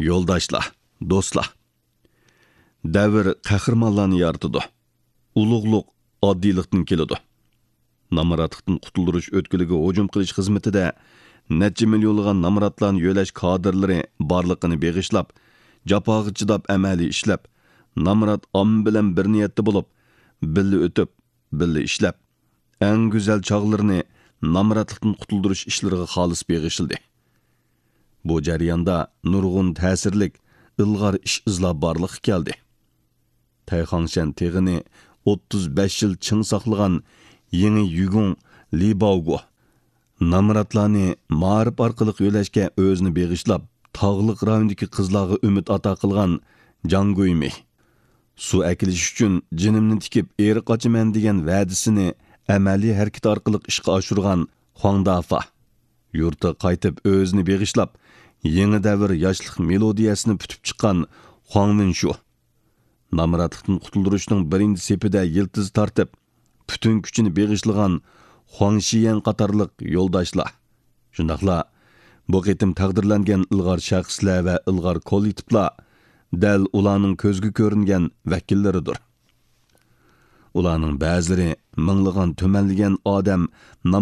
yo'ldoshlar, do'stlar. Davr qahramonlarni yaratadi. Ulug'liq oddiylikdan keladi. Namratlikdan qutuldirish o'tkiliga hujum qilish xizmatida necha millionlagan namratlarni yo'lash kadrlari borliqini beg'ishlab, jafoga chidab amaliy ishlab, namrat om bilan bir niyatda bo'lib, birga o'tib, birga ishlab, eng go'zal chog'larini namratlikdan qutuldirish ishlariga xolis beg'ishildi. Bu jarayonda nurg'un ta'sirlik, ilg'or ish izlab borliq keldi. Tayxangshan teg'ini 35 yil ching saqlagan yangi yugun Libaugo namratlarni ma'rif orqali yo'lashga o'zini beg'ishlab, tog'liq rayondagi qizlarga umid ato qilgan Janguymi. Su akilish uchun jinimni tikib eri qochaman degan va'dasini amaliy harakat orqali ishga oshirgan Huangdafa. Yurtga qaytib o'zini beg'ishlab, yangi davr yoshlik melodiyasini putib chiqqan Huangminshu. Namratlikdan qutuldirishning birinchi sepida yiltiz tortib, butun kuchini beg'ishlagan Huang Xiyan qatorliq yo'ldoshlar. Shundaqla bu qitim taqdirlangan ilg'or shaxslar va ilg'or kollektivlar dal ularning ko'zga ko'ringan vakillaridir. Ularning ba'zilari minglagan tumanlagan odam